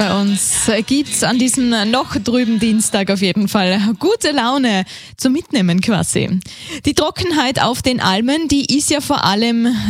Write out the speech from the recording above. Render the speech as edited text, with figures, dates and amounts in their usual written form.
Bei uns gibt's an diesem noch trüben Dienstag auf jeden Fall gute Laune zum Mitnehmen quasi. Die Trockenheit auf den Almen, die ist ja vor allem